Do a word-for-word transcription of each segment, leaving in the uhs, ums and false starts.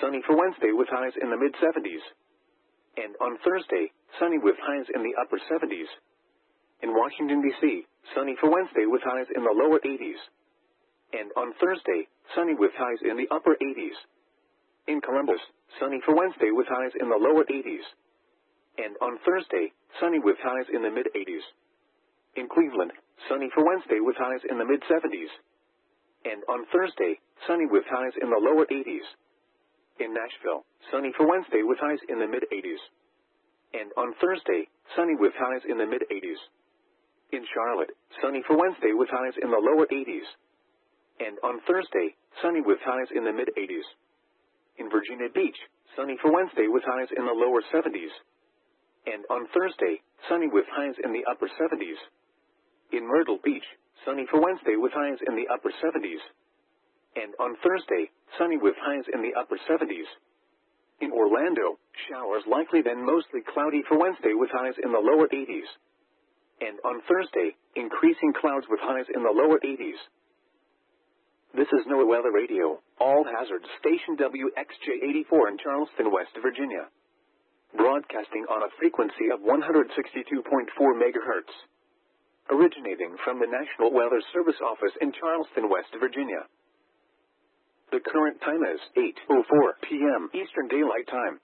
sunny for Wednesday with highs in the mid seventies. And on Thursday, sunny with highs in the upper seventies. In Washington, D C, sunny for Wednesday with highs in the lower eighties. And on Thursday, sunny with highs in the upper eighties. In Columbus, sunny for Wednesday with highs in the lower eighties. And on Thursday, sunny with highs in the mid eighties. In Cleveland, sunny for Wednesday with highs in the mid seventies. And on Thursday, sunny with highs in the lower eighties. In Nashville, sunny for Wednesday with highs in the mid eighties. And on Thursday, sunny with highs in the mid eighties. In Charlotte, sunny for Wednesday with highs in the lower eighties. And on Thursday, sunny with highs in the mid eighties. In Virginia Beach, sunny for Wednesday with highs in the lower seventies. And on Thursday, sunny with highs in the upper seventies. In Myrtle Beach, sunny for Wednesday with highs in the upper seventies. And on Thursday, sunny with highs in the upper seventies. In Orlando, showers likely then mostly cloudy for Wednesday with highs in the lower eighties. And on Thursday, increasing clouds with highs in the lower eighties. This is NOAA Weather Radio, all hazards station W X J eighty-four in Charleston, West Virginia. Broadcasting on a frequency of one hundred sixty-two point four megahertz. Originating from the National Weather Service office in Charleston, West Virginia. The current time is eight oh four p m Eastern Daylight Time.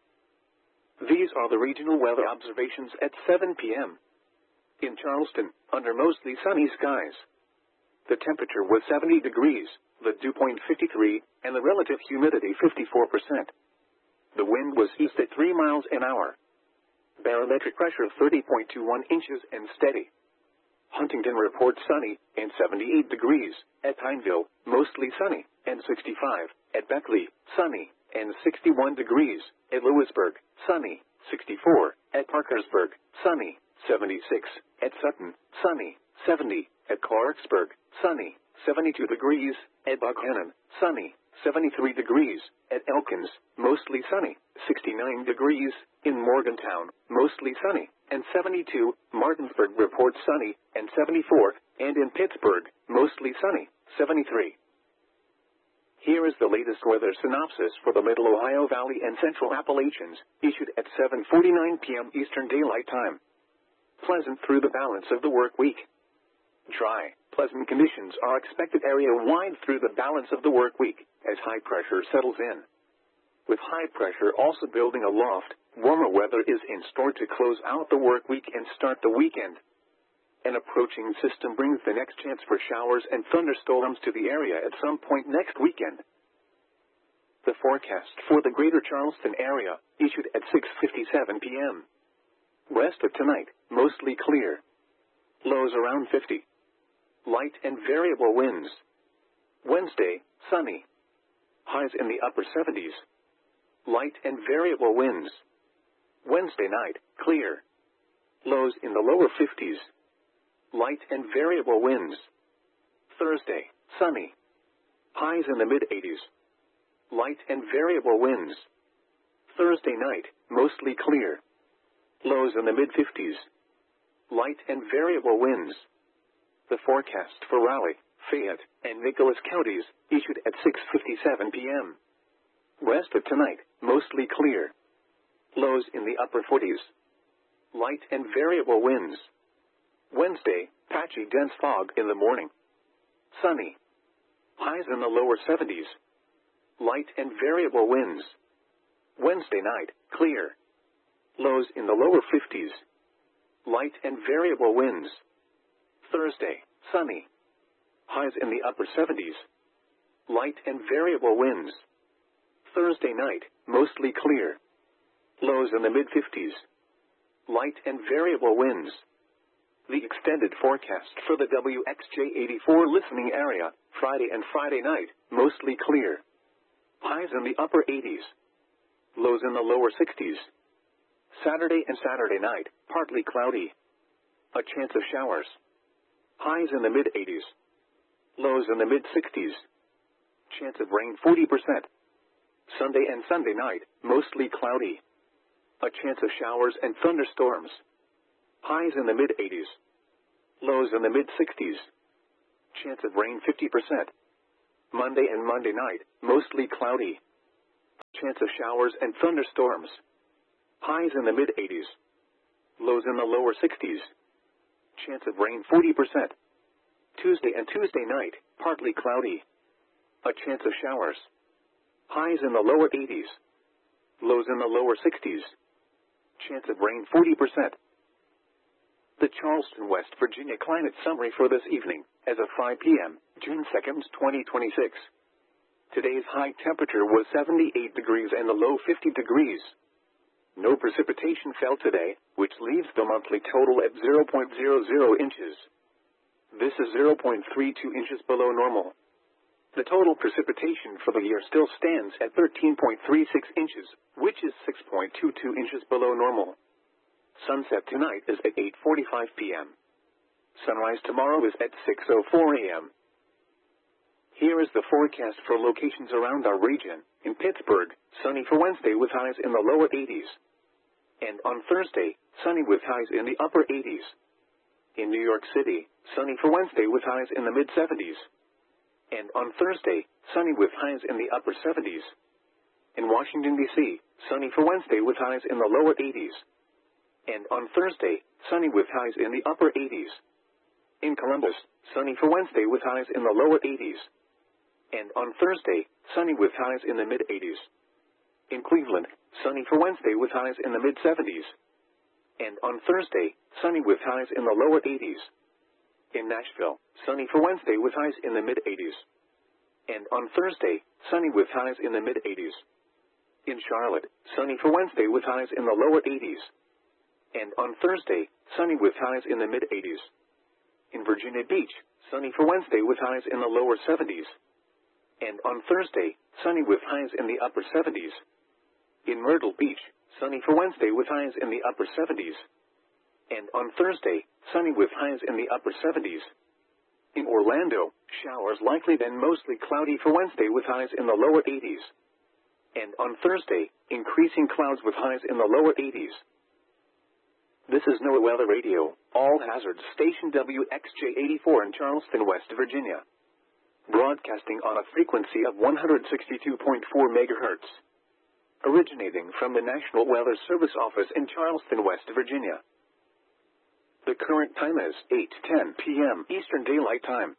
These are the regional weather observations at seven p m In Charleston, under mostly sunny skies. The temperature was seventy degrees, the dew point fifty-three, and the relative humidity fifty-four percent. The wind was east at three miles an hour. Barometric pressure thirty point two one inches and steady. Huntington reports sunny, and seventy-eight degrees. At Pineville, mostly sunny, and sixty-five. At Beckley, sunny, and sixty-one degrees. At Lewisburg, sunny, sixty-four. At Parkersburg, sunny, seventy-six. At Sutton, sunny, seventy. At Clarksburg, sunny, seventy-two degrees. At Buckhannon, sunny, seventy-three degrees. At Elkins, mostly sunny, sixty-nine degrees. In Morgantown, mostly sunny, and seventy-two. Martinsburg reports sunny, and seventy-four. And in Pittsburgh, mostly sunny, seventy-three. Here is the latest weather synopsis for the Middle Ohio Valley and Central Appalachians, issued at seven forty-nine p m Eastern Daylight Time. Pleasant through the balance of the work week. Dry, pleasant conditions are expected area-wide through the balance of the work week, as high pressure settles in. With high pressure also building aloft, warmer weather is in store to close out the work week and start the weekend. An approaching system brings the next chance for showers and thunderstorms to the area at some point next weekend. The forecast for the greater Charleston area, issued at six fifty-seven p m West of tonight, mostly clear. Lows around fifty. Light and variable winds. Wednesday, sunny. Highs in the upper seventies. Light and variable winds. Wednesday night, clear. Lows in the lower fifties. Light and variable winds. Thursday, sunny. Highs in the mid eighties. Light and variable winds. Thursday night, mostly clear. Lows in the mid fifties. Light and variable winds. The forecast for Raleigh, Fayette, and Nicholas counties, issued at six fifty-seven p m West of tonight, mostly clear. Lows in the upper forties. Light and variable winds. Wednesday, patchy dense fog in the morning. Sunny. Highs in the lower seventies. Light and variable winds. Wednesday night, clear. Lows in the lower fifties. Light and variable winds. Thursday, sunny. Highs in the upper seventies. Light and variable winds. Thursday night, mostly clear. Lows in the mid fifties. Light and variable winds. The extended forecast for the W X J eighty-four listening area, Friday and Friday night, mostly clear. Highs in the upper eighties. Lows in the lower sixties. Saturday and Saturday night, partly cloudy. A chance of showers. Highs in the mid eighties. Lows in the mid sixties. Chance of rain forty percent. Sunday and Sunday night, mostly cloudy. A chance of showers and thunderstorms. Highs in the mid eighties. Lows in the mid sixties. Chance of rain fifty percent. Monday and Monday night, mostly cloudy. chance of showers and thunderstorms. Highs in the mid-eighties. Lows in the lower sixties. Chance of rain forty percent. Tuesday and Tuesday night, partly cloudy. A chance of showers. Highs in the lower eighties. Lows in the lower sixties. Chance of rain forty percent. The Charleston, West Virginia climate summary for this evening, as of five p m, June second, twenty twenty-six. Today's high temperature was seventy-eight degrees and the low fifty degrees. No precipitation fell today, which leaves the monthly total at zero point zero zero inches. This is zero point three two inches below normal. The total precipitation for the year still stands at thirteen point three six inches, which is six point two two inches below normal. Sunset tonight is at eight forty-five p m Sunrise tomorrow is at six oh four a m Here is the forecast for locations around our region. In Pittsburgh, sunny for Wednesday with highs in the lower eighties. And on Thursday, sunny with highs in the upper eighties. In New York City, sunny for Wednesday with highs in the mid-seventies. And on Thursday, sunny with highs in the upper seventies. In Washington, D C, sunny for Wednesday with highs in the lower eighties. And on Thursday, sunny with highs in the upper eighties. In Columbus, sunny for Wednesday with highs in the lower eighties. And on Thursday, sunny with highs in the mid-eighties. In Cleveland, sunny for Wednesday with highs in the mid-seventies. And on Thursday, sunny with highs in the lower eighties. In Nashville, sunny for Wednesday with highs in the mid-eighties. And on Thursday, sunny with highs in the mid-eighties. In Charlotte, sunny for Wednesday with highs in the lower eighties. And on Thursday, sunny with highs in the mid-eighties. In Virginia Beach, sunny for Wednesday with highs in the lower seventies. And on Thursday, sunny with highs in the upper seventies. In Myrtle Beach, sunny for Wednesday with highs in the upper seventies. And on Thursday, sunny with highs in the upper seventies. In Orlando, showers likely then mostly cloudy for Wednesday with highs in the lower eighties. And on Thursday, increasing clouds with highs in the lower eighties. This is NOAA Weather Radio, all hazards station W X J eighty-four in Charleston, West Virginia. Broadcasting on a frequency of one hundred sixty-two point four megahertz. Originating from the National Weather Service office in Charleston, West Virginia. The current time is eight ten p m Eastern Daylight Time.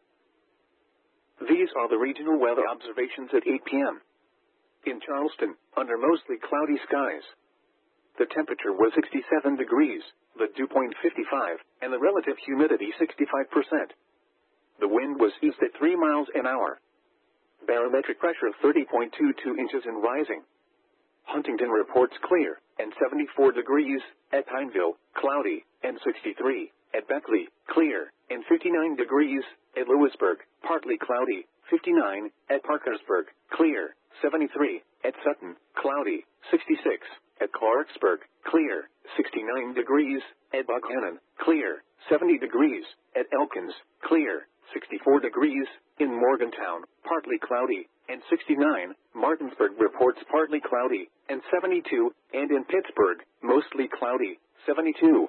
These are the regional weather observations at eight p m In Charleston, under mostly cloudy skies. The temperature was sixty-seven degrees, the dew point fifty-five, and the relative humidity sixty-five percent. The wind was east at three miles an hour. Barometric pressure thirty point two two inches and rising. Huntington reports clear, and seventy-four degrees, at Pineville, cloudy, and sixty-three, at Beckley, clear, and fifty-nine degrees, at Lewisburg, partly cloudy, fifty-nine, at Parkersburg, clear, seventy-three, at Sutton, cloudy, sixty-six, at Clarksburg, clear, sixty-nine degrees, at Buckhannon, clear, seventy degrees, at Elkins, clear, sixty-four degrees, in Morgantown, partly cloudy, and sixty-nine, Martinsburg reports partly cloudy, and seventy-two, and in Pittsburgh, mostly cloudy, seventy-two.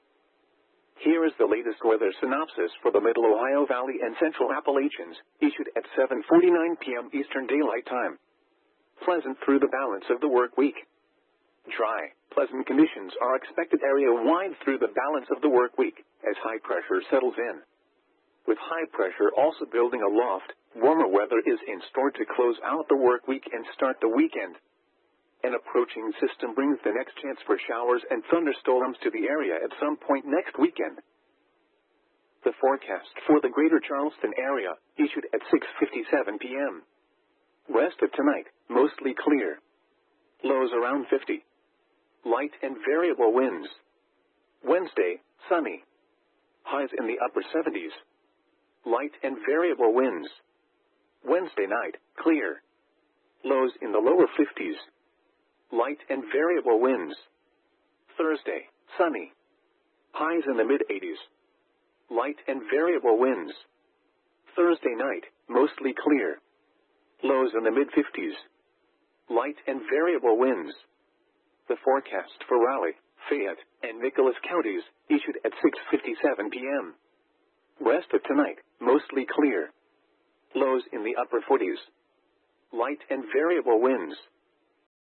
Here is the latest weather synopsis for the Middle Ohio Valley and Central Appalachians, issued at seven forty-nine p m Eastern Daylight Time. Pleasant through the balance of the work week. Dry, pleasant conditions are expected area-wide through the balance of the work week, as high pressure settles in. With high pressure also building aloft, warmer weather is in store to close out the work week and start the weekend. An approaching system brings the next chance for showers and thunderstorms to the area at some point next weekend. The forecast for the greater Charleston area, issued at six fifty-seven p m Rest of tonight, mostly clear. Lows around fifty. Light and variable winds. Wednesday, sunny. Highs in the upper seventies. Light and variable winds. Wednesday night, clear. Lows in the lower fifties. Light and variable winds. Thursday, sunny. Highs in the mid-eighties. Light and variable winds. Thursday night, mostly clear. Lows in the mid-fifties. Light and variable winds. The forecast for Raleigh, Fayette, and Nicholas counties, issued at six fifty-seven p m Rest of tonight, mostly clear. Lows in the upper forties. Light and variable winds.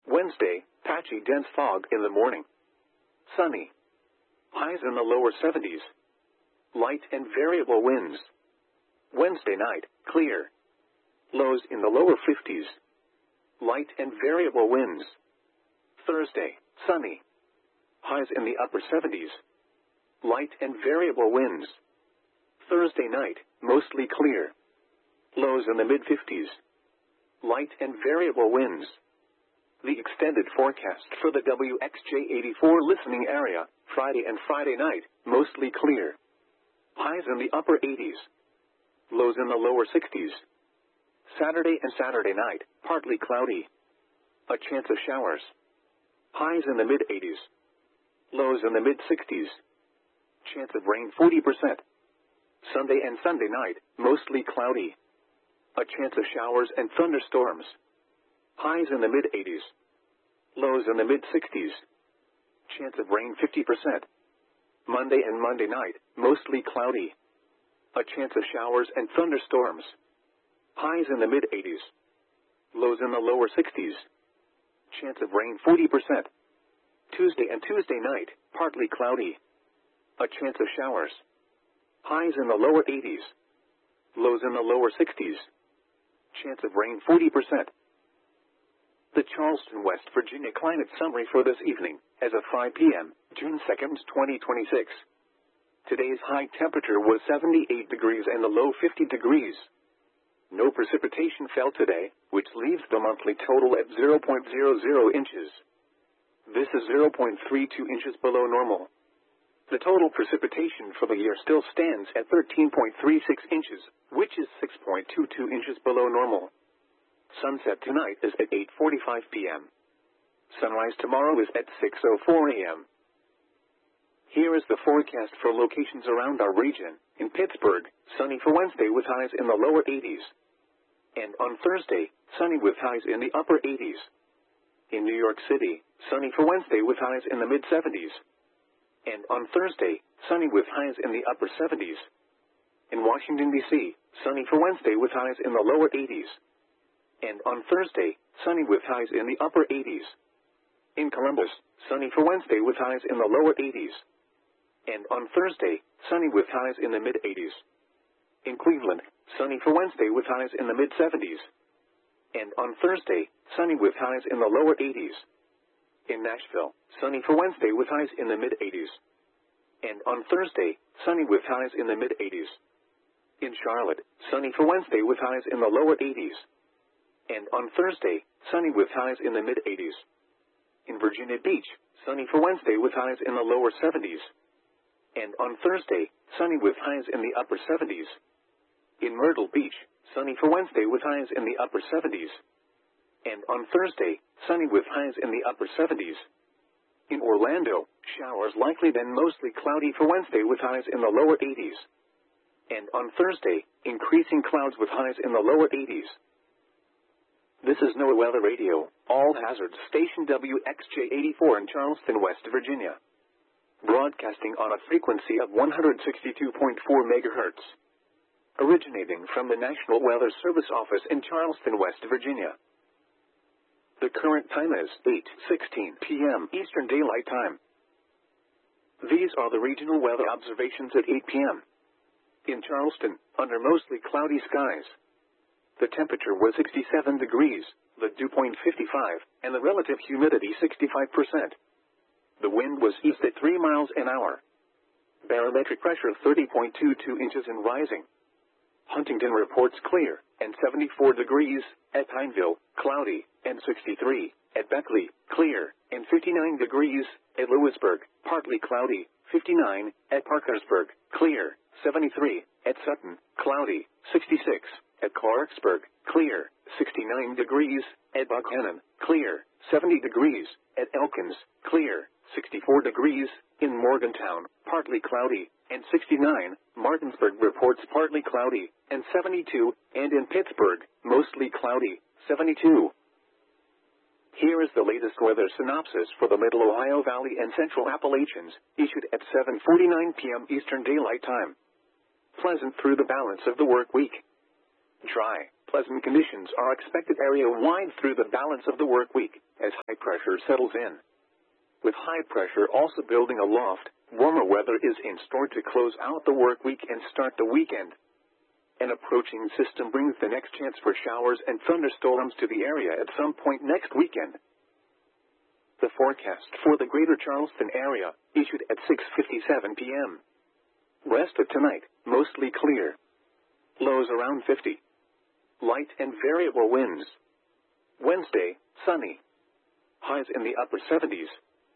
Wednesday, patchy dense fog in the morning. Sunny. Highs in the lower seventies. Light and variable winds. Wednesday night, clear. Lows in the lower fifties. Light and variable winds. Thursday, sunny. Highs in the upper seventies. Light and variable winds. Thursday night, mostly clear. Lows in the mid-fifties. Light and variable winds. The extended forecast for the W X J eighty-four listening area, Friday and Friday night, mostly clear. Highs in the upper eighties. Lows in the lower sixties. Saturday and Saturday night, partly cloudy. A chance of showers. Highs in the mid-eighties. Lows in the mid-sixties. Chance of rain forty percent. Sunday and Sunday night, mostly cloudy. A chance of showers and thunderstorms. Highs in the mid-eighties. Lows in the mid-sixties. Chance of rain fifty percent. Monday and Monday night, mostly cloudy. A chance of showers and thunderstorms. Highs in the mid-eighties. Lows in the lower sixties. Chance of rain forty percent. Tuesday and Tuesday night, partly cloudy. A chance of showers. Highs in the lower eighties. Lows in the lower sixties. Chance of rain forty percent. The Charleston, West Virginia climate summary for this evening, as of five p m, June second, twenty twenty-six. Today's high temperature was seventy-eight degrees and the low fifty degrees. No precipitation fell today, which leaves the monthly total at zero point zero zero inches. This is zero point three two inches below normal. The total precipitation for the year still stands at thirteen point three six inches, which is six point two two inches below normal. Sunset tonight is at eight forty-five p m Sunrise tomorrow is at six oh four a m Here is the forecast for locations around our region. In Pittsburgh, sunny for Wednesday with highs in the lower eighties. And on Thursday, sunny with highs in the upper eighties. In New York City, sunny for Wednesday with highs in the mid-seventies. And on Thursday, sunny with highs in the upper seventies. In Washington, D C, sunny for Wednesday with highs in the lower eighties. And on Thursday, sunny with highs in the upper eighties. In Columbus, sunny for Wednesday with highs in the lower eighties. And on Thursday, sunny with highs in the mid-eighties. In Cleveland, sunny for Wednesday with highs in the mid-seventies. And on Thursday, sunny with highs in the lower eighties. In Nashville, sunny for Wednesday with highs in the mid-eighties. And on Thursday, sunny with highs in the mid-eighties. In Charlotte, sunny for Wednesday with highs in the lower eighties. And on Thursday, sunny with highs in the mid-eighties. In Virginia Beach, sunny for Wednesday with highs in the lower seventies. And on Thursday, sunny with highs in the upper seventies. In Myrtle Beach, sunny for Wednesday with highs in the upper seventies. And on Thursday, sunny with highs in the upper seventies. In Orlando, showers likely then mostly cloudy for Wednesday with highs in the lower eighties. And on Thursday, increasing clouds with highs in the lower eighties. This is NOAA Weather Radio, all hazards station W X J eighty-four in Charleston, West Virginia. Broadcasting on a frequency of one hundred sixty-two point four megahertz. Originating from the National Weather Service Office in Charleston, West Virginia. The current time is eight sixteen p m Eastern Daylight Time. These are the regional weather observations at eight p m In Charleston, under mostly cloudy skies. The temperature was sixty-seven degrees, the dew point fifty-five, and the relative humidity sixty-five percent. The wind was east at three miles an hour. Barometric pressure thirty point two two inches and rising. Huntington reports clear, and seventy-four degrees, at Pineville, cloudy, and sixty-three, at Beckley, clear, and fifty-nine degrees, at Lewisburg, partly cloudy, fifty-nine, at Parkersburg, clear, seventy-three, at Sutton, cloudy, sixty-six, at Clarksburg, clear, sixty-nine degrees, at Buchanan, clear, seventy degrees, at Elkins, clear, sixty-four degrees, in Morgantown, partly cloudy, and sixty-nine, Martinsburg reports partly cloudy, and seventy-two, and in Pittsburgh, mostly cloudy, seventy-two. Here is the latest weather synopsis for the Middle Ohio Valley and Central Appalachians, issued at seven forty-nine p m Eastern Daylight Time. Pleasant through the balance of the work week. Dry, pleasant conditions are expected area-wide through the balance of the work week. as high pressure settles in. With high pressure also building aloft, warmer weather is in store to close out the work week and start the weekend. An approaching system brings the next chance for showers and thunderstorms to the area at some point next weekend. The forecast for the greater Charleston area, issued at six fifty-seven p m Rest of tonight, mostly clear. Lows around fifty. Light and variable winds. Wednesday, sunny. Highs in the upper seventies.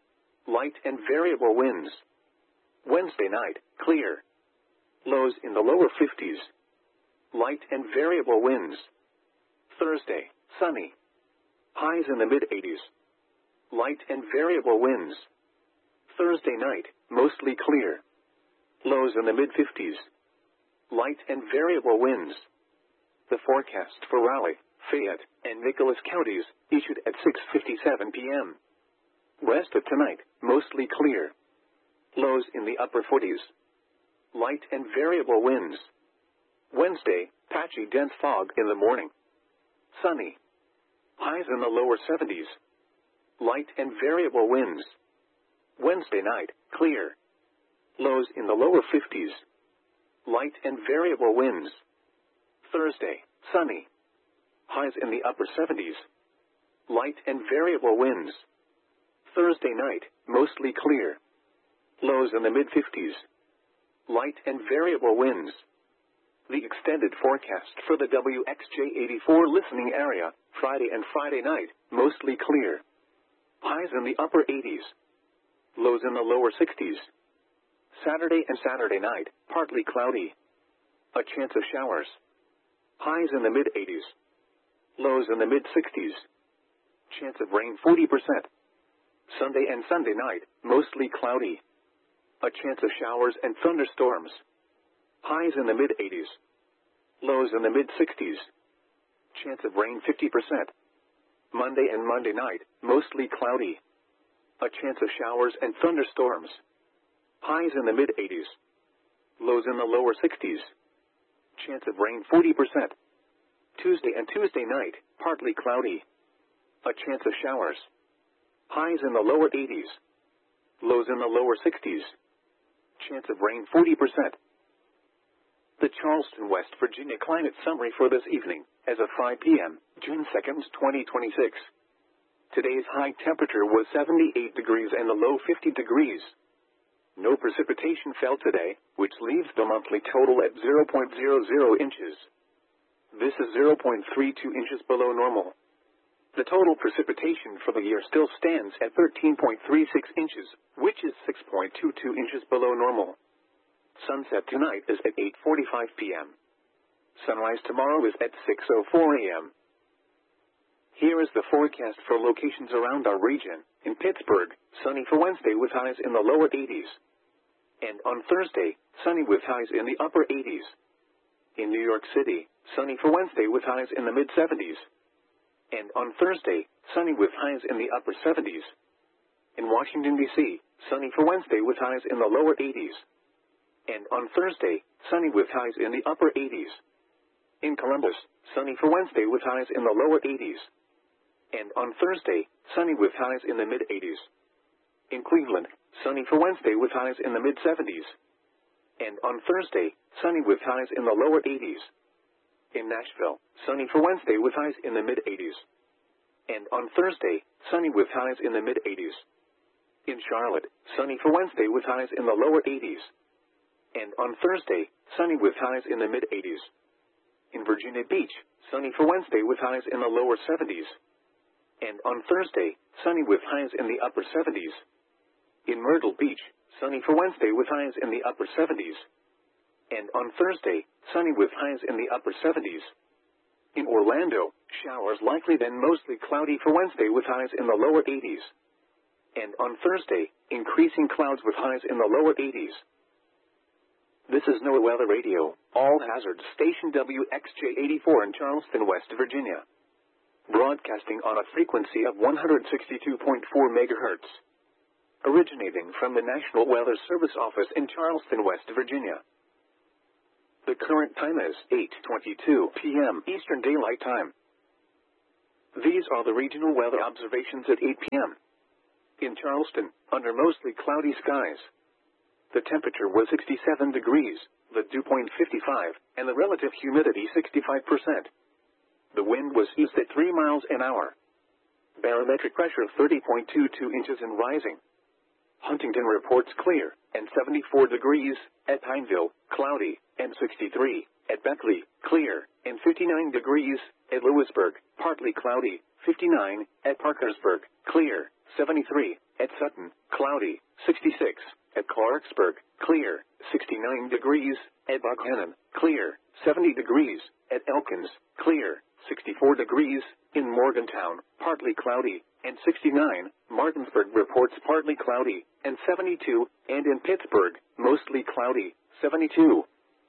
Light and variable winds. Wednesday night, clear. Lows in the lower fifties. Light and variable winds. Thursday, sunny. Highs in the mid-eighties. Light and variable winds. Thursday night, mostly clear. Lows in the mid-fifties. Light and variable winds. The forecast for Raleigh, Fayette, and Nicholas counties, issued at six fifty-seven p m Rest of tonight, mostly clear. Lows in the upper forties. Light and variable winds. Wednesday, patchy dense fog in the morning. Sunny. Highs in the lower seventies. Light and variable winds. Wednesday night, clear. Lows in the lower fifties. Light and variable winds. Thursday, sunny. Highs in the upper seventies. Light and variable winds. Thursday night, mostly clear. Lows in the mid-fifties. Light and variable winds. The extended forecast for the W X J eighty-four listening area, Friday and Friday night, mostly clear. Highs in the upper eighties. Lows in the lower sixties. Saturday and Saturday night, partly cloudy. A chance of showers. Highs in the mid-eighties. Lows in the mid-sixties. Chance of rain forty percent. Sunday and Sunday night, mostly cloudy. A chance of showers and thunderstorms. Highs in the mid-eighties. Lows in the mid-sixties. Chance of rain fifty percent. Monday and Monday night, mostly cloudy. A chance of showers and thunderstorms. Highs in the mid-eighties. Lows in the lower sixties. Chance of rain forty percent. Tuesday and Tuesday night, partly cloudy. A chance of showers. Highs in the lower eighties. Lows in the lower sixties. Chance of rain forty percent. The Charleston, West Virginia climate summary for this evening, as of five p m, June second, twenty twenty-six. Today's high temperature was seventy-eight degrees and the low fifty degrees. No precipitation fell today, which leaves the monthly total at zero point zero zero inches. This is zero point three two inches below normal. The total precipitation for the year still stands at thirteen point three six inches, which is six point two two inches below normal. Sunset tonight is at eight forty-five p m Sunrise tomorrow is at six oh four a m Here is the forecast for locations around our region. In Pittsburgh, sunny for Wednesday with highs in the lower eighties. And on Thursday, sunny with highs in the upper eighties. In New York City, sunny for Wednesday with highs in the mid-seventies. And on Thursday, sunny with highs in the upper seventies. In Washington, D C, sunny for Wednesday with highs in the lower eighties. And on Thursday, sunny with highs in the upper eighties. In Columbus, sunny for Wednesday with highs in the lower eighties. And on Thursday, sunny with highs in the mid-eighties. In Cleveland, sunny for Wednesday with highs in the mid-seventies. And on Thursday, sunny with highs in the lower eighties. In Nashville, sunny for Wednesday with highs in the mid-eighties. And on Thursday, sunny with highs in the mid-eighties. In Charlotte, sunny for Wednesday with highs in the lower eighties. And on Thursday, sunny with highs in the mid-eighties. In Virginia Beach, sunny for Wednesday with highs in the lower seventies. And on Thursday, sunny with highs in the upper seventies. In Myrtle Beach, sunny for Wednesday with highs in the upper seventies. And on Thursday, sunny with highs in the upper seventies. In Orlando, showers likely then mostly cloudy for Wednesday with highs in the lower eighties. And on Thursday, increasing clouds with highs in the lower eighties. This is NOAA Weather Radio, all hazards station W X J eighty-four in Charleston, West Virginia. Broadcasting on a frequency of one hundred sixty-two point four megahertz. Originating from the National Weather Service office in Charleston, West Virginia. The current time is eight twenty-two p m Eastern Daylight Time. These are the regional weather observations at eight p.m. In Charleston, under mostly cloudy skies. The temperature was sixty-seven degrees, the dew point fifty-five, and the relative humidity sixty-five percent. The wind was east at three miles an hour. Barometric pressure thirty point two two inches and rising. Huntington reports clear, and seventy-four degrees, at Pineville, cloudy, and sixty-three, at Beckley, clear, and fifty-nine degrees, at Lewisburg, partly cloudy, fifty-nine, at Parkersburg, clear, seventy-three, at Sutton, cloudy, sixty-six, at Clarksburg, clear, sixty-nine degrees, at Buckhannon, clear, seventy degrees, at Elkins, clear, sixty-four degrees, in Morgantown, partly cloudy, and sixty-nine, Martinsburg reports partly cloudy, and seventy-two, and in Pittsburgh, mostly cloudy, seventy-two.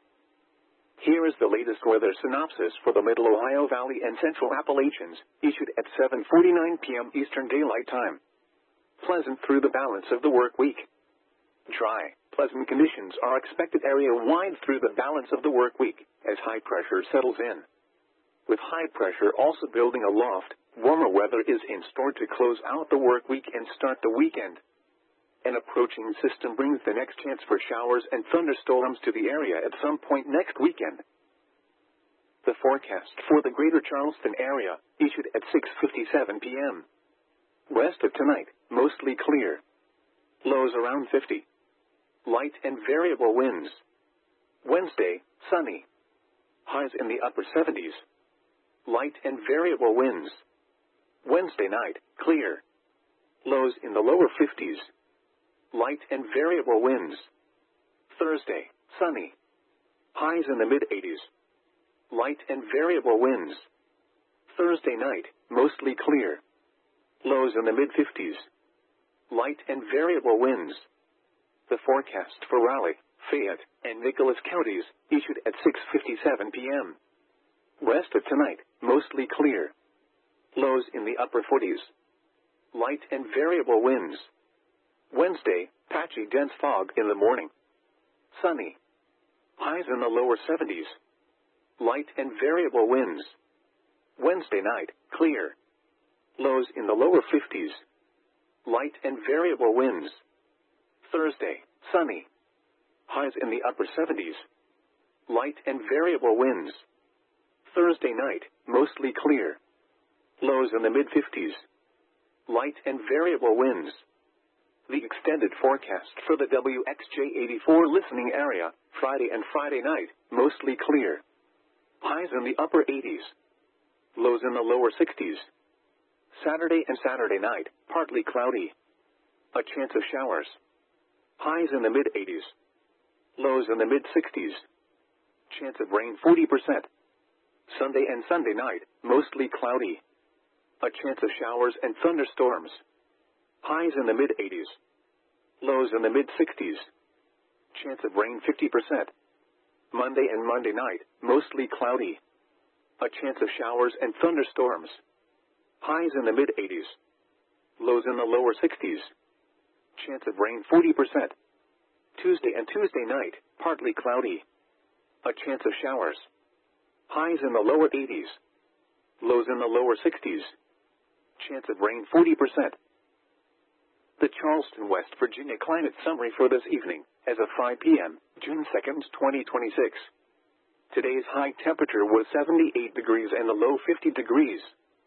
Here is the latest weather synopsis for the Middle Ohio Valley and Central Appalachians, issued at seven forty-nine p.m. Eastern Daylight Time. Pleasant through the balance of the work week. Dry, pleasant conditions are expected area-wide through the balance of the work week, as high pressure settles in. With high pressure also building aloft, warmer weather is in store to close out the work week and start the weekend. An approaching system brings the next chance for showers and thunderstorms to the area at some point next weekend. The forecast for the greater Charleston area, issued at six fifty-seven p.m. West of tonight, mostly clear. Lows around fifty. Light and variable winds. Wednesday, sunny. Highs in the upper seventies. Light and variable winds. Wednesday night, clear. Lows in the lower fifties. Light and variable winds. Thursday, sunny. Highs in the mid-eighties. Light and variable winds. Thursday night, mostly clear. Lows in the mid-fifties. Light and variable winds. The forecast for Raleigh, Fayette, and Nicholas counties, issued at six fifty-seven p.m. West of tonight, mostly clear. Lows in the upper forties. Light and variable winds. Wednesday, patchy dense fog in the morning. Sunny. Highs in the lower seventies. Light and variable winds. Wednesday night, clear. Lows in the lower fifties. Light and variable winds. Thursday, sunny. Highs in the upper seventies. Light and variable winds. Thursday night, mostly clear. Lows in the mid-fifties. Light and variable winds. The extended forecast for the W X J eighty-four listening area, Friday and Friday night, mostly clear. Highs in the upper eighties. Lows in the lower sixties. Saturday and Saturday night, partly cloudy. A chance of showers. Highs in the mid-eighties. Lows in the mid-sixties. Chance of rain forty percent. Sunday and Sunday night, mostly cloudy. A chance of showers and thunderstorms. Highs in the mid-eighties. Lows in the mid-sixties. Chance of rain fifty percent. Monday and Monday night, mostly cloudy. A chance of showers and thunderstorms. Highs in the mid-eighties. Lows in the lower sixties. Chance of rain forty percent. Tuesday and Tuesday night, partly cloudy. A chance of showers. Highs in the lower eighties. Lows in the lower sixties. Chance of rain forty percent. The Charleston, West Virginia climate summary for this evening, as of five p.m., June second, twenty twenty-six. Today's high temperature was seventy-eight degrees and the low fifty degrees.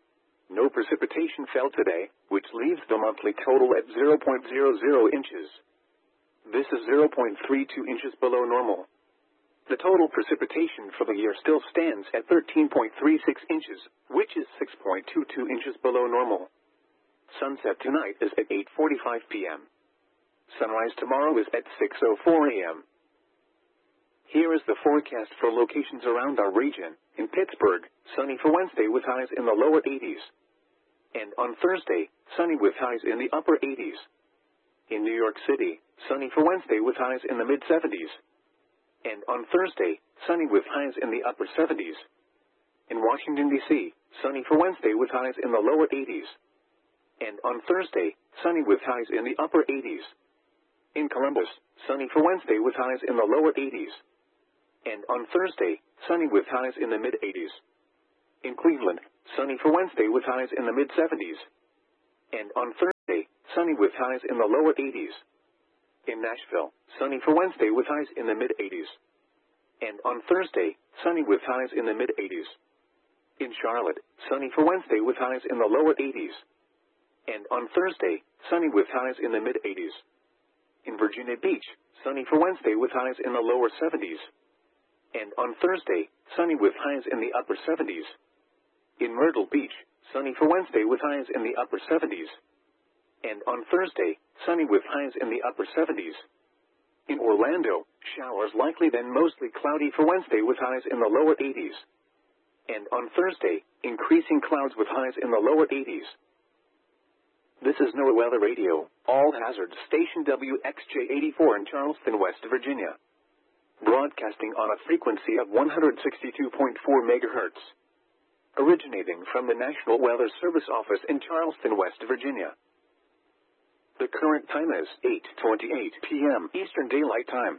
No precipitation fell today, which leaves the monthly total at zero point zero zero inches. This is zero point three two inches below normal. The total precipitation for the year still stands at thirteen point three six inches, which is six point two two inches below normal. Sunset tonight is at eight forty-five p.m. Sunrise tomorrow is at six oh four a.m. Here is the forecast for locations around our region. In Pittsburgh, sunny for Wednesday with highs in the lower eighties. And on Thursday, sunny with highs in the upper eighties. In New York City, sunny for Wednesday with highs in the mid-seventies. And on Thursday, sunny with highs in the upper seventies. In Washington, D C, sunny for Wednesday with highs in the lower eighties. And on Thursday, sunny with highs in the upper eighties. In Columbus, sunny for Wednesday with highs in the lower eighties. And on Thursday, sunny with highs in the mid-eighties. In Cleveland, sunny for Wednesday with highs in the mid seventies. And on Thursday, sunny with highs in the lower eighties. In Nashville, sunny for Wednesday with highs in the mid eighties. And on Thursday, sunny with highs in the mid eighties. In Charlotte, sunny for Wednesday with highs in the lower eighties. And on Thursday, sunny with highs in the mid eighties. In Virginia Beach, sunny for Wednesday with highs in the lower seventies. And on Thursday, sunny with highs in the upper seventies. In Myrtle Beach, sunny for Wednesday with highs in the upper seventies. And on Thursday, sunny with highs in the upper seventies. In Orlando, showers likely then mostly cloudy for Wednesday with highs in the lower eighties. And on Thursday, increasing clouds with highs in the lower eighties. This is NOAA Weather Radio, all hazard station W X J eighty-four in Charleston, West Virginia. Broadcasting on a frequency of one hundred sixty-two point four megahertz. Originating from the National Weather Service office in Charleston, West Virginia. The current time is eight twenty-eight p m Eastern Daylight Time.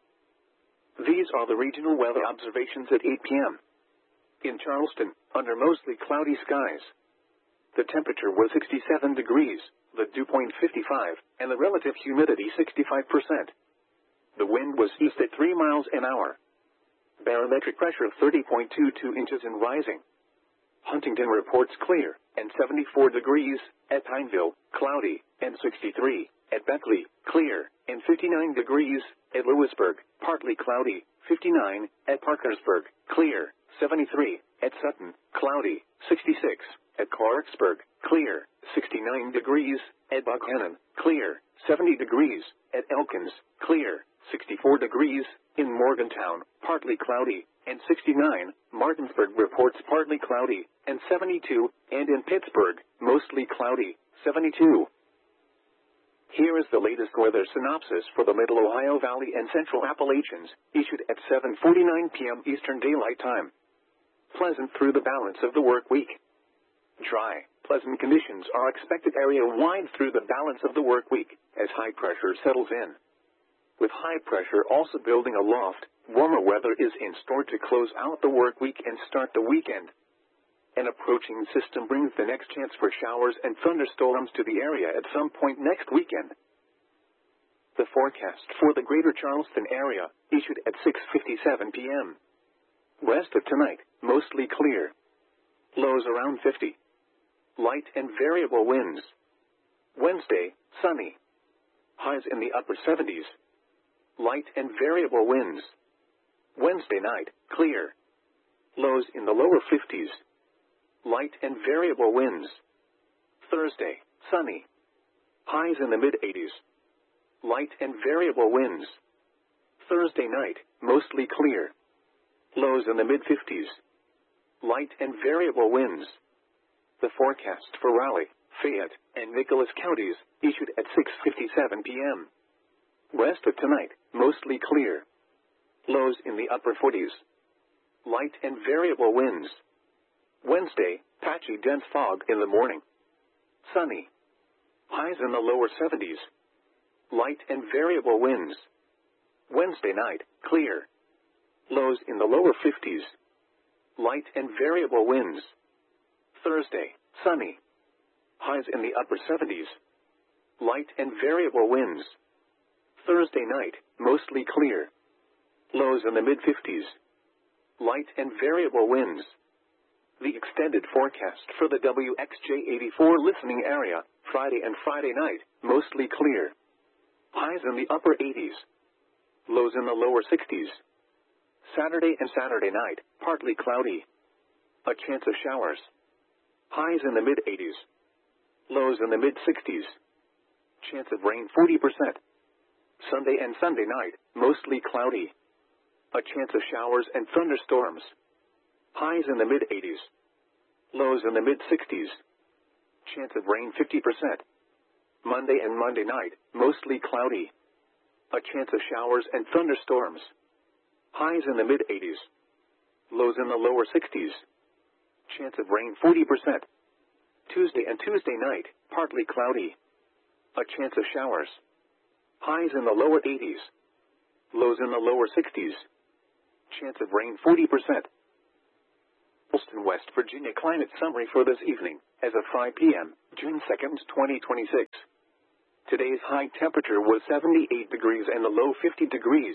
These are the regional weather observations at eight p m In Charleston, under mostly cloudy skies. The temperature was sixty-seven degrees, the dew point fifty-five, and the relative humidity sixty-five percent. The wind was east at three miles an hour. Barometric pressure thirty point two two inches and rising. Huntington reports clear, and seventy-four degrees, at Pineville, cloudy, and sixty-three, at Beckley, clear, and fifty-nine degrees, at Lewisburg, partly cloudy, fifty-nine, at Parkersburg, clear, seventy-three, at Sutton, cloudy, sixty-six, at Clarksburg, clear, sixty-nine degrees, at Buckhannon, clear, seventy degrees, at Elkins, clear, sixty-four degrees, in Morgantown, partly cloudy, and sixty-nine, Martinsburg reports partly cloudy, and seventy-two, and in Pittsburgh, mostly cloudy, seventy-two. Here is the latest weather synopsis for the Middle Ohio Valley and Central Appalachians, issued at seven forty-nine p m Eastern Daylight Time. Pleasant through the balance of the work week. Dry, pleasant conditions are expected area-wide through the balance of the work week, as high pressure settles in. With high pressure also building aloft, warmer weather is in store to close out the work week and start the weekend. An approaching system brings the next chance for showers and thunderstorms to the area at some point next weekend. The forecast for the greater Charleston area, issued at six fifty-seven p m West of tonight, mostly clear. Lows around fifty. Light and variable winds. Wednesday, sunny. Highs in the upper seventies. Light and variable winds. Wednesday night, clear. Lows in the lower fifties. Light and variable winds. Thursday, sunny. Highs in the mid eighties. Light and variable winds. Thursday night, mostly clear. Lows in the mid fifties. Light and variable winds. The forecast for Raleigh, Fayette, and Nicholas counties, issued at six fifty-seven p m West of tonight, mostly clear. Lows in the upper forties. Light and variable winds. Wednesday, patchy dense fog in the morning. Sunny. Highs in the lower seventies. Light and variable winds. Wednesday night, clear. Lows in the lower fifties. Light and variable winds. Thursday, sunny. Highs in the upper seventies. Light and variable winds. Thursday night, mostly clear. Lows in the mid fifties. Light and variable winds. The extended forecast for the W X J eighty-four listening area, Friday and Friday night, mostly clear. Highs in the upper eighties. Lows in the lower sixties. Saturday and Saturday night, partly cloudy. A chance of showers. Highs in the mid eighties. Lows in the mid sixties. Chance of rain forty percent. Sunday and Sunday night, mostly cloudy. A chance of showers and thunderstorms. Highs in the mid eighties. Lows in the mid sixties. Chance of rain fifty percent. Monday and Monday night, mostly cloudy. A chance of showers and thunderstorms. Highs in the mid eighties. Lows in the lower sixties. Chance of rain forty percent. Tuesday and Tuesday night, partly cloudy. A chance of showers. Highs in the lower eighties. Lows in the lower sixties. Chance of rain forty percent. Charleston, West Virginia climate summary for this evening, as of five p m, June second, twenty twenty-six. Today's high temperature was seventy-eight degrees and the low fifty degrees.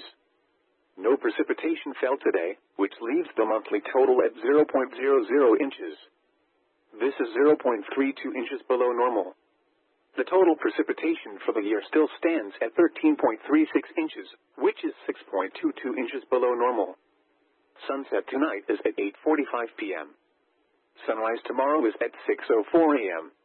No precipitation fell today, which leaves the monthly total at zero point zero zero inches. This is zero point three two inches below normal. The total precipitation for the year still stands at thirteen point three six inches, which is six point two two inches below normal. Sunset tonight is at eight forty-five p m Sunrise tomorrow is at six oh four a m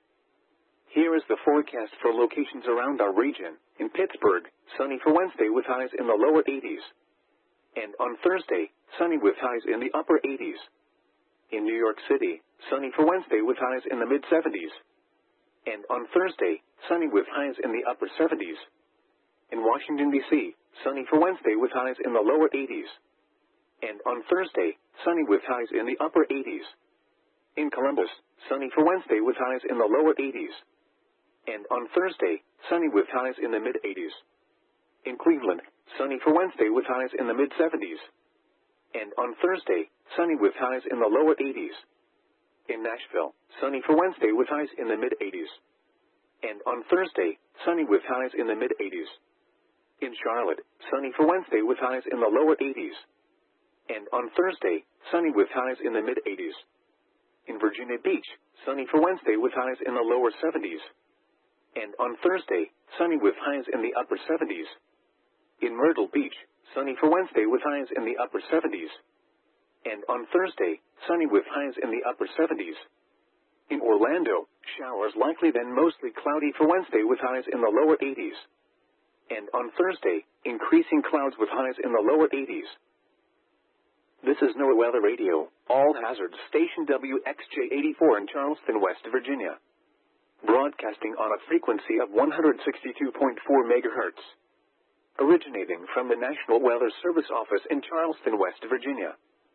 Here is the forecast for locations around our region. In Pittsburgh, sunny for Wednesday with highs in the lower eighties. And on Thursday, sunny with highs in the upper eighties. In New York City, sunny for Wednesday with highs in the mid seventies. And on Thursday, sunny with highs in the upper seventies. In Washington, D C, sunny for Wednesday with highs in the lower eighties. And on Thursday, sunny with highs in the upper eighties. In Columbus, sunny for Wednesday with highs in the lower eighties. And on Thursday, sunny with highs in the mid eighties. In Cleveland, sunny for Wednesday with highs in the mid seventies. And on Thursday, sunny with highs in the lower eighties. In Nashville, sunny for Wednesday with highs in the mid eighties. And on Thursday, sunny with highs in the mid eighties. In Charlotte, sunny for Wednesday with highs in the lower eighties. And on Thursday, sunny with highs in the mid eighties. In Virginia Beach, sunny for Wednesday with highs in the lower seventies. And on Thursday, sunny with highs in the upper seventies. In Myrtle Beach, sunny for Wednesday with highs in the upper seventies. And on Thursday, sunny with highs in the upper seventies. In Orlando, showers likely then mostly cloudy for Wednesday with highs in the lower eighties. And on Thursday, increasing clouds with highs in the lower eighties. This is NOAA Weather Radio, all hazards station W X J eighty-four in Charleston, West Virginia. Broadcasting on a frequency of one hundred sixty-two point four megahertz. Originating from the National Weather Service office in Charleston, West Virginia.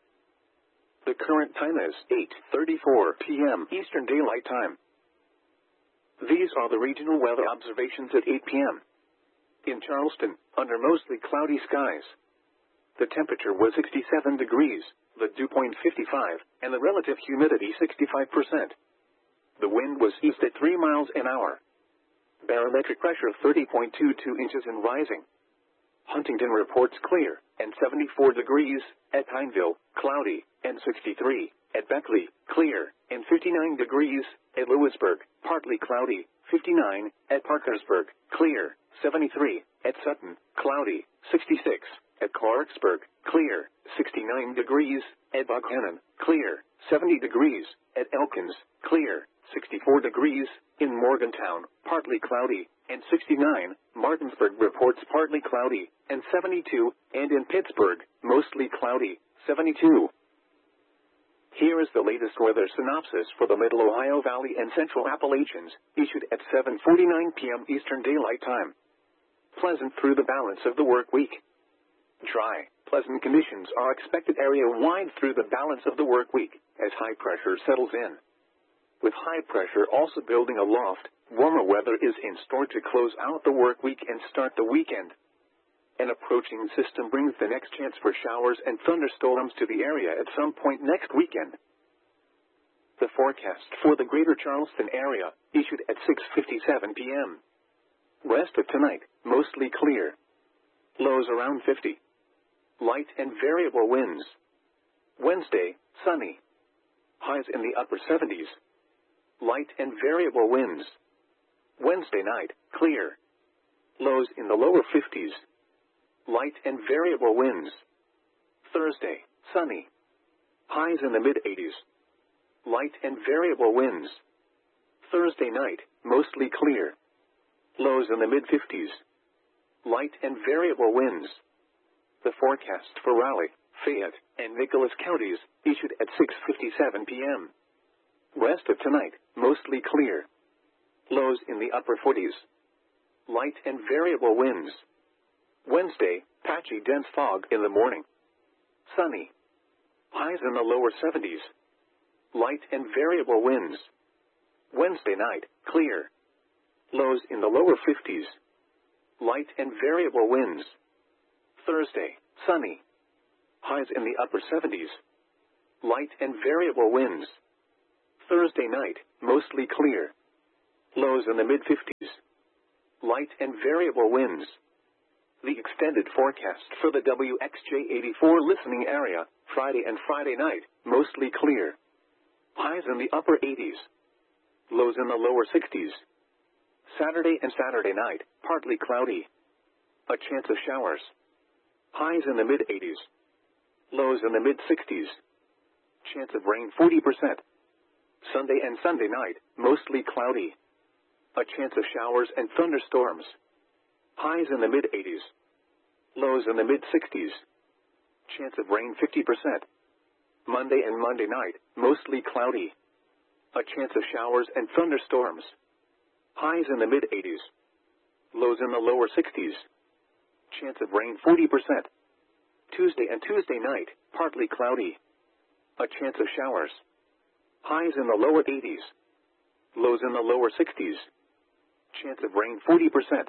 The current time is eight thirty-four p m Eastern Daylight Time. These are the regional weather observations at eight p m In Charleston, under mostly cloudy skies. The temperature was sixty-seven degrees, the dew point fifty-five, and the relative humidity sixty-five percent. The wind was east at three miles an hour. Barometric pressure thirty point two two inches and rising. Huntington reports clear, and seventy-four degrees, at Pineville, cloudy, and sixty-three, at Beckley, clear, and fifty-nine degrees, at Lewisburg, partly cloudy, fifty-nine, at Parkersburg, clear, seventy-three, at Sutton, cloudy, sixty-six, at Clarksburg, clear, sixty-nine degrees, at Buckhannon, clear, seventy degrees, at Elkins, clear, sixty-four degrees, in Morgantown, partly cloudy, and sixty-nine, Martinsburg reports partly cloudy, and seventy-two, and in Pittsburgh, mostly cloudy, seventy-two. Here is the latest weather synopsis for the Middle Ohio Valley and Central Appalachians, issued at seven forty-nine p m Eastern Daylight Time. Pleasant through the balance of the work week. Dry, pleasant conditions are expected area-wide through the balance of the work week, as high pressure settles in. With high pressure also building aloft, warmer weather is in store to close out the work week and start the weekend. An approaching system brings the next chance for showers and thunderstorms to the area at some point next weekend. The forecast for the greater Charleston area, issued at six fifty-seven p m Rest of tonight, mostly clear. Lows around fifty. Light and variable winds. Wednesday, sunny. Highs in the upper seventies. Light and variable winds. Wednesday night, clear. Lows in the lower fifties. Light and variable winds. Thursday, sunny. Highs in the mid eighties. Light and variable winds. Thursday night, mostly clear. Lows in the mid fifties. Light and variable winds. The forecast for Raleigh, Fayette, and Nicholas counties, issued at six fifty-seven p m Rest of tonight, mostly clear. Lows in the upper forties. Light and variable winds. Wednesday, patchy dense fog in the morning. Sunny. Highs in the lower seventies. Light and variable winds. Wednesday night, clear. Lows in the lower fifties. Light and variable winds. Thursday, sunny. Highs in the upper seventies. Light and variable winds. Thursday night, mostly clear. Lows in the mid fifties. Light and variable winds. The extended forecast for the W X J eighty-four listening area, Friday and Friday night, mostly clear. Highs in the upper eighties. Lows in the lower sixties. Saturday and Saturday night, partly cloudy. A chance of showers. Highs in the mid eighties. Lows in the mid sixties. Chance of rain forty percent. Sunday and Sunday night, mostly cloudy. A chance of showers and thunderstorms. Highs in the mid eighties. Lows in the mid sixties. Chance of rain fifty percent. Monday and Monday night, mostly cloudy. A chance of showers and thunderstorms. Highs in the mid eighties. Lows in the lower sixties. Chance of rain forty percent. Tuesday and Tuesday night, partly cloudy. A chance of showers. Highs in the lower eighties. Lows in the lower sixties. Chance of rain forty percent.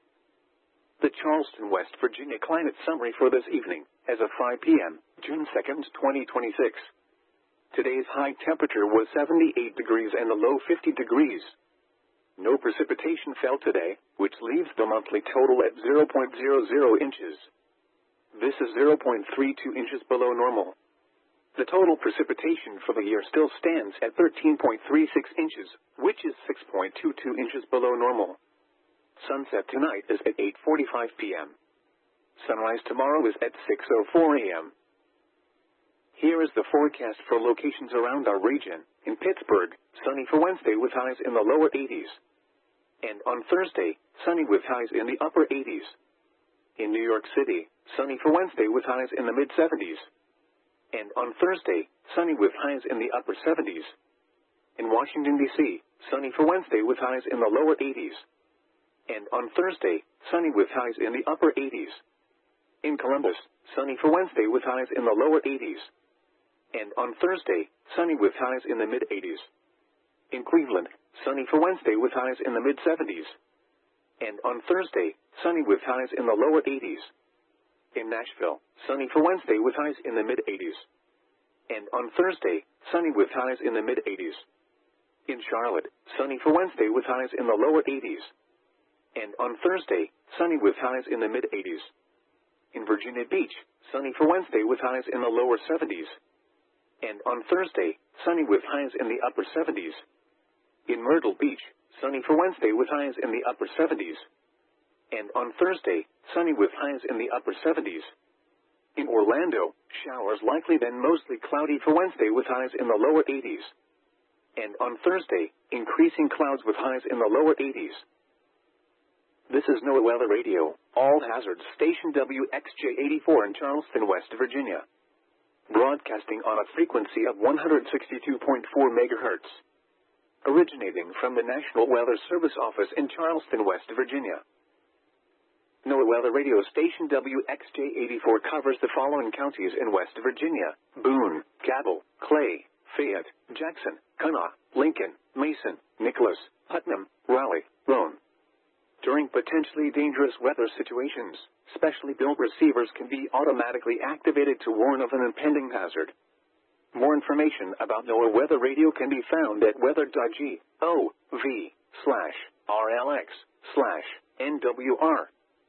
The Charleston, West Virginia climate summary for this evening, as of five p m, June second, twenty twenty-six. Today's high temperature was seventy-eight degrees and the low fifty degrees. No precipitation fell today, which leaves the monthly total at zero point zero zero inches. This is zero point three two inches below normal. The total precipitation for the year still stands at thirteen point three six inches, which is six point two two inches below normal. Sunset tonight is at eight forty-five p m Sunrise tomorrow is at six oh four a m Here is the forecast for locations around our region. In Pittsburgh, sunny for Wednesday with highs in the lower eighties. And on Thursday, sunny with highs in the upper eighties. In New York City, sunny for Wednesday with highs in the mid seventies. And on Thursday, sunny with highs in the upper seventies. In Washington, D C, sunny for Wednesday with highs in the lower eighties. And on Thursday, sunny with highs in the upper eighties. In Columbus, sunny for Wednesday with highs in the lower eighties. And on Thursday, sunny with highs in the mid eighties. In Cleveland, sunny for Wednesday with highs in the mid seventies. And on Thursday, sunny with highs in the lower eighties. In Nashville, sunny for Wednesday with highs in the mid eighties. And on Thursday, sunny with highs in the mid eighties. In Charlotte, sunny for Wednesday with highs in the lower eighties. And on Thursday, sunny with highs in the mid eighties. In Virginia Beach, sunny for Wednesday with highs in the lower seventies. And on Thursday, sunny with highs in the upper seventies. In Myrtle Beach, sunny for Wednesday with highs in the upper seventies. And on Thursday, sunny with highs in the upper seventies. In Orlando, showers likely then mostly cloudy for Wednesday with highs in the lower eighties. And on Thursday, increasing clouds with highs in the lower eighties. This is NOAA Weather Radio, all hazards station W X J eighty-four in Charleston, West Virginia. Broadcasting on a frequency of one hundred sixty-two point four megahertz. Originating from the National Weather Service Office in Charleston, West Virginia. NOAA Weather Radio station W X J eighty-four covers the following counties in West Virginia: Boone, Cabell, Clay, Fayette, Jackson, Kanawha, Lincoln, Mason, Nicholas, Putnam, Raleigh, Roane. During potentially dangerous weather situations, specially built receivers can be automatically activated to warn of an impending hazard. More information about NOAA Weather Radio can be found at weather.gov slash RLX slash NWR.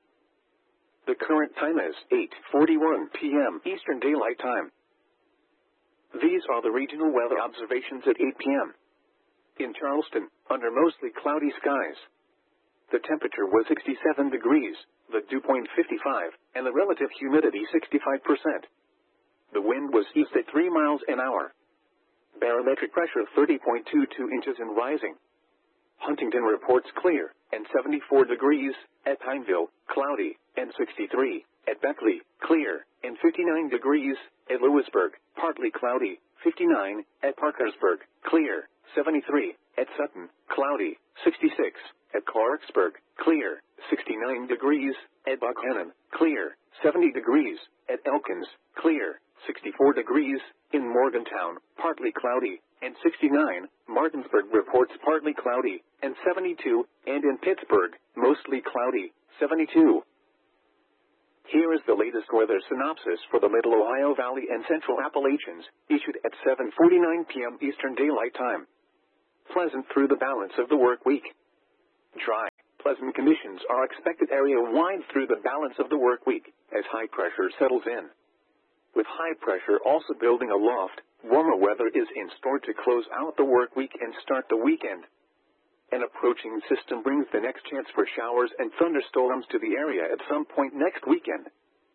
The current time is eight forty-one p m Eastern Daylight Time. These are the regional weather observations at eight p m In Charleston, under mostly cloudy skies. The temperature was sixty-seven degrees, the dew point fifty-five, and the relative humidity sixty-five percent. The wind was east at three miles an hour. Barometric pressure thirty point two two inches and rising. Huntington reports clear, and seventy-four degrees, at Pineville, cloudy, and sixty-three, at Beckley, clear, and fifty-nine degrees, at Lewisburg, partly cloudy, fifty-nine, at Parkersburg, clear, seventy-three, at Sutton, cloudy, sixty-six, at Clarksburg, clear, sixty-nine degrees, at Buckhannon, clear, seventy degrees, at Elkins, clear, sixty-four degrees, in Morgantown, partly cloudy, and sixty-nine, Martinsburg reports partly cloudy, and seventy-two, and in Pittsburgh, mostly cloudy, seventy-two. Here is the latest weather synopsis for the Middle Ohio Valley and Central Appalachians, issued at seven forty-nine p.m. Eastern Daylight Time. Pleasant through the balance of the work week. Dry, pleasant conditions are expected area-wide through the balance of the work week, as high pressure settles in. With high pressure also building aloft, warmer weather is in store to close out the work week and start the weekend. An approaching system brings the next chance for showers and thunderstorms to the area at some point next weekend.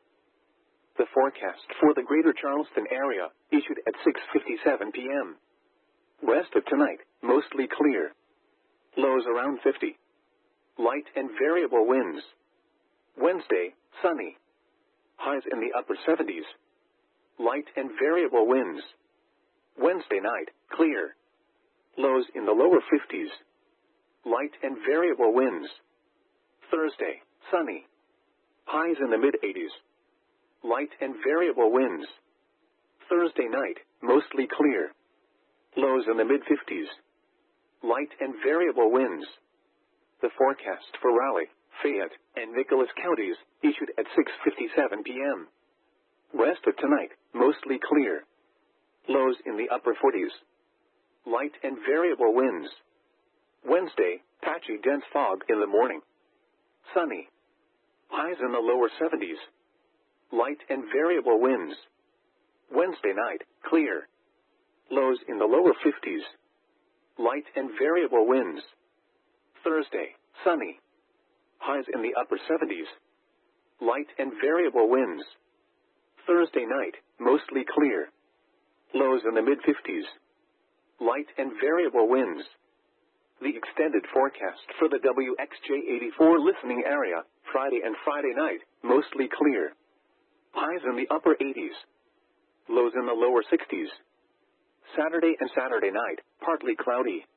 The forecast for the greater Charleston area, issued at six fifty-seven p.m. West of tonight, mostly clear. Lows around fifty. Light and variable winds. Wednesday, sunny. Highs in the upper seventies. Light and variable winds. Wednesday night, clear. Lows in the lower fifties. Light and variable winds. Thursday, sunny. Highs in the mid-eighties. Light and variable winds. Thursday night, mostly clear. Lows in the mid-fifties. Light and variable winds. The forecast for Raleigh, Fayette, and Nicholas counties, issued at six fifty-seven p.m. West of tonight, mostly clear. Lows in the upper forties. Light and variable winds. Wednesday, patchy dense fog in the morning. Sunny. Highs in the lower seventies. Light and variable winds. Wednesday night, clear. Lows in the lower fifties. Light and variable winds. Thursday, sunny. Highs in the upper seventies. Light and variable winds. Thursday night, mostly clear. Lows in the mid-fifties. Light and variable winds. The extended forecast for the W X J eighty-four listening area, Friday and Friday night, mostly clear. Highs in the upper eighties. Lows in the lower sixties. Saturday and Saturday night, partly cloudy.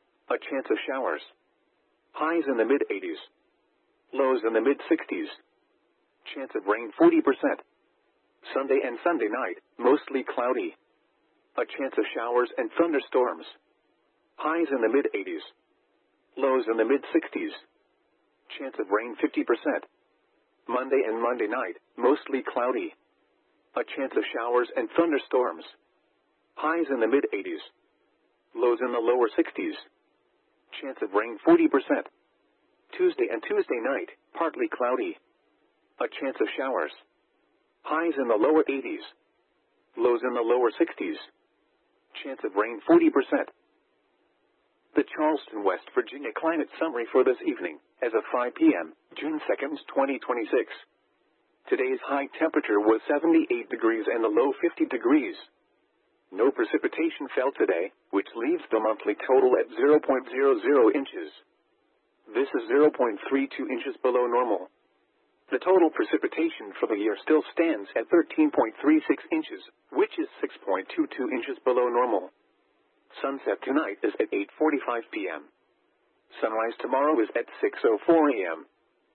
A chance of showers. Highs in the mid-eighties. Lows in the mid-sixties. Chance of rain forty percent. Sunday and Sunday night, mostly cloudy. A chance of showers and thunderstorms. Highs in the mid-eighties. Lows in the mid-sixties. Chance of rain fifty percent. Monday and Monday night, mostly cloudy. A chance of showers and thunderstorms. Highs in the mid-eighties. Lows in the lower sixties. Chance of rain forty percent. Tuesday and Tuesday night, partly cloudy. A chance of showers. Highs in the lower eighties. Lows in the lower sixties. Chance of rain forty percent. The Charleston, West Virginia climate summary for this evening, as of five p.m., June second, twenty twenty-six. Today's high temperature was seventy-eight degrees and the low fifty degrees. No precipitation fell today, which leaves the monthly total at zero point zero zero inches. This is zero point three two inches below normal. The total precipitation for the year still stands at thirteen point three six inches, which is six point two two inches below normal. Sunset tonight is at eight forty-five p.m. Sunrise tomorrow is at six oh four a.m.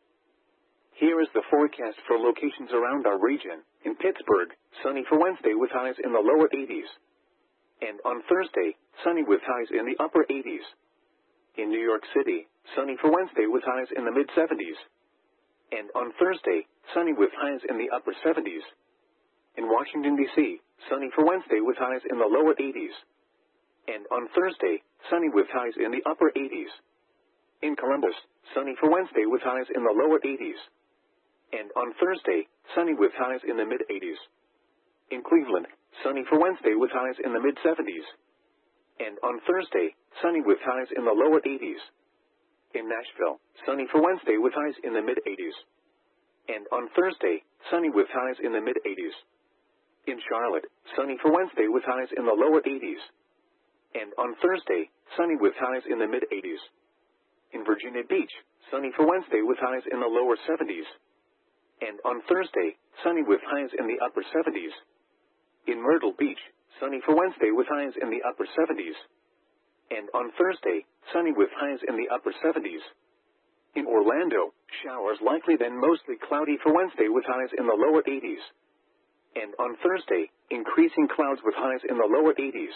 Here is the forecast for locations around our region. In Pittsburgh, sunny for Wednesday with highs in the lower eighties. And on Thursday, sunny with highs in the upper eighties. In New York City, sunny for Wednesday with highs in the mid-seventies. And on Thursday, sunny with highs in the upper seventies. In Washington, D C, sunny for Wednesday with highs in the lower eighties. And on Thursday, sunny with highs in the upper eighties. In Columbus, sunny for Wednesday with highs in the lower eighties. And on Thursday, sunny with highs in the mid-eighties. In Cleveland, sunny for Wednesday with highs in the mid-seventies. And on Thursday, sunny with highs in the lower eighties. In Nashville, sunny for Wednesday with highs in the mid-eighties. And on Thursday, sunny with highs in the mid-eighties. In Charlotte, sunny for Wednesday with highs in the lower eighties. And on Thursday, sunny with highs in the mid-eighties. In Virginia Beach, sunny for Wednesday with highs in the lower seventies. And on Thursday, sunny with highs in the upper seventies. In Myrtle Beach, sunny for Wednesday with highs in the upper seventies. And on Thursday, sunny with highs in the upper seventies. In Orlando, showers likely then mostly cloudy for Wednesday with highs in the lower eighties. And on Thursday, increasing clouds with highs in the lower eighties.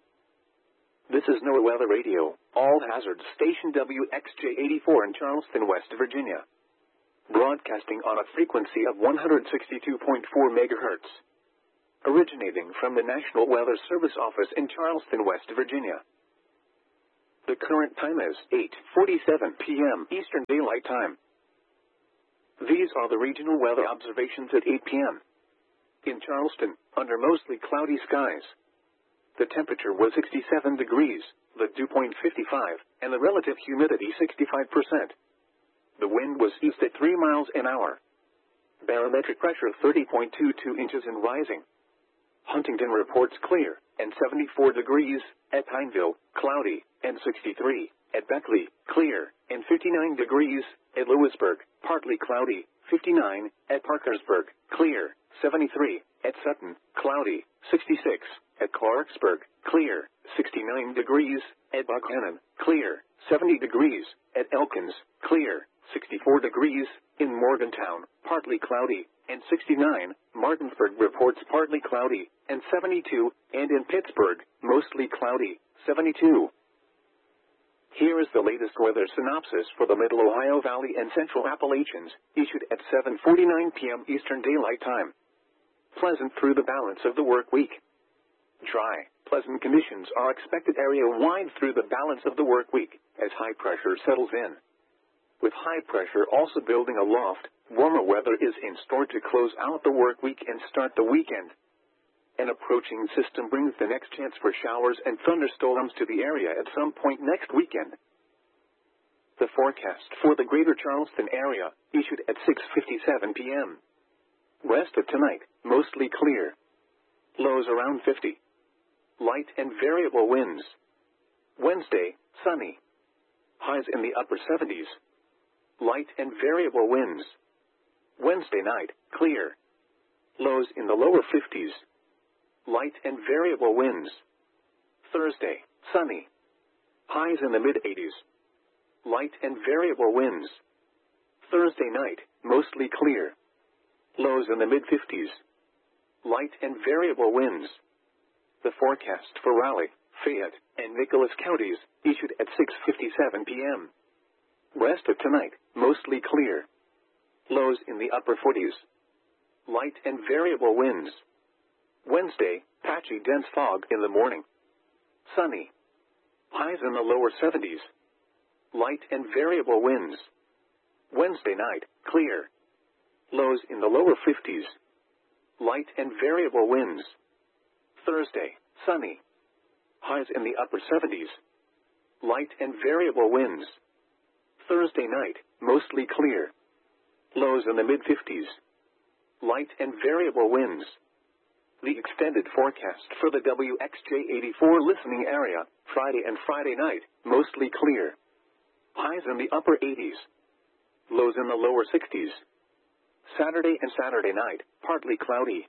This is NOAA Weather Radio, all hazards, station W X J eighty-four in Charleston, West Virginia. broadcasting on a frequency of one hundred sixty-two point four megahertz, originating from the National Weather Service office in Charleston, West Virginia. The current time is eight forty-seven p m Eastern Daylight Time. These are the regional weather observations at eight p m In Charleston, under mostly cloudy skies. The temperature was sixty-seven degrees, the dew point fifty-five, and the relative humidity sixty-five percent. The wind was east at three miles an hour. Barometric pressure thirty point two two inches and rising. Huntington reports clear, and seventy-four degrees, at Pineville, cloudy, and sixty-three, at Beckley, clear, and fifty-nine degrees, at Lewisburg, partly cloudy, fifty-nine, at Parkersburg, clear, seventy-three, at Sutton, cloudy, sixty-six, at Clarksburg, clear, sixty-nine degrees, at Buckhannon, clear, seventy degrees, at Elkins, clear, sixty-four degrees, in Morgantown, partly cloudy, and sixty-nine, Martinsburg reports partly cloudy, and seventy-two, and in Pittsburgh, mostly cloudy, seventy-two. Here is the latest weather synopsis for the Middle Ohio Valley and Central Appalachians, issued at seven forty-nine p m Eastern Daylight Time. Pleasant through the balance of the work week. Dry, pleasant conditions are expected area-wide through the balance of the work week, as high pressure settles in. With high pressure also building aloft, warmer weather is in store to close out the work week and start the weekend. An approaching system brings the next chance for showers and thunderstorms to the area at some point next weekend. The forecast for the greater Charleston area, issued at six fifty-seven p m Rest of tonight, mostly clear. Lows around fifty. Light and variable winds. Wednesday, sunny. Highs in the upper seventies. Light and variable winds. Wednesday night, clear. Lows in the lower fifties. Light and variable winds. Thursday, sunny. Highs in the mid-eighties. Light and variable winds. Thursday night, mostly clear. Lows in the mid-fifties. Light and variable winds. The forecast for Raleigh, Fayette, and Nicholas counties, issued at six fifty-seven p m Rest of tonight, mostly clear. Lows in the upper forties. Light and variable winds. Wednesday, patchy dense fog in the morning. Sunny. Highs in the lower seventies. Light and variable winds. Wednesday night, clear. Lows in the lower fifties. Light and variable winds. Thursday, sunny. Highs in the upper seventies. Light and variable winds. Thursday night, mostly clear. Lows in the mid-fifties. Light and variable winds. The extended forecast for the W X J eighty-four listening area, Friday and Friday night, mostly clear. Highs in the upper eighties. Lows in the lower sixties. Saturday and Saturday night, partly cloudy.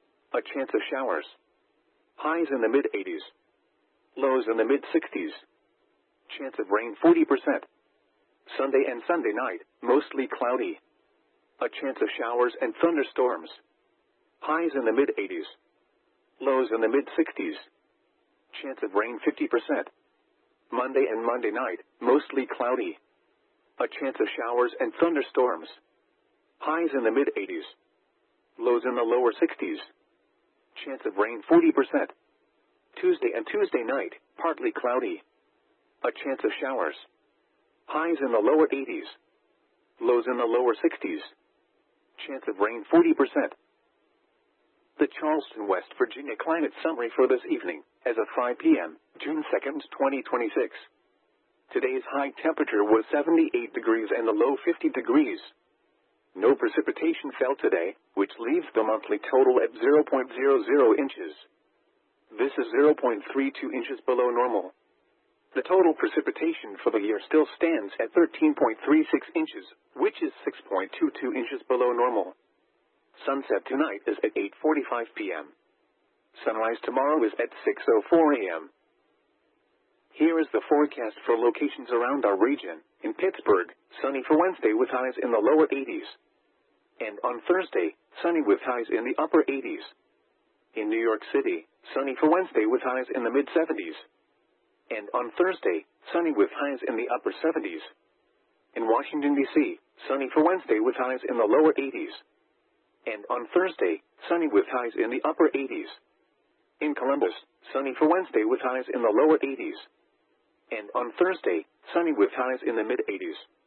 A chance of showers. Highs in the mid-eighties. Lows in the mid-sixties. Chance of rain forty percent. Sunday and Sunday night, mostly cloudy. A chance of showers and thunderstorms. Highs in the mid-eighties. Lows in the mid-sixties. Chance of rain fifty percent. Monday and Monday night, mostly cloudy. A chance of showers and thunderstorms. Highs in the mid-eighties. Lows in the lower sixties. Chance of rain forty percent. Tuesday and Tuesday night, partly cloudy. A chance of showers. Highs in the lower eighties. Lows in the lower sixties. Chance of rain forty percent. The Charleston, West Virginia climate summary for this evening, as of five p m, June second, twenty twenty-six. Today's high temperature was seventy-eight degrees and the low fifty degrees. No precipitation fell today, which leaves the monthly total at zero point zero zero inches. This is zero point three two inches below normal. The total precipitation for the year still stands at thirteen point three six inches, which is six point two two inches below normal. Sunset tonight is at eight forty-five p m Sunrise tomorrow is at six oh four a m Here is the forecast for locations around our region. In Pittsburgh, sunny for Wednesday with highs in the lower eighties. And on Thursday, sunny with highs in the upper eighties. In New York City, sunny for Wednesday with highs in the mid-seventies. And on Thursday, sunny with highs in the upper seventies. In Washington, D C, sunny for Wednesday with highs in the lower eighties. And on Thursday, sunny with highs in the upper eighties. In Columbus, sunny for Wednesday with highs in the lower eighties. And on Thursday, sunny with highs in the mid eighties.